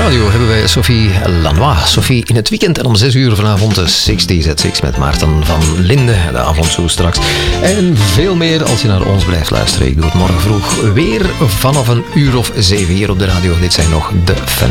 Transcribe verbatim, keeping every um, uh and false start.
radio hebben wij Sophie Lanois. Sophie in het weekend en om zes uur vanavond de zestig at zes met Maarten van Linde. De avond zo straks. En veel meer als je naar ons blijft luisteren. Ik doe het morgen vroeg weer vanaf een uur of zeven hier op de radio. Dit zijn nog de Fun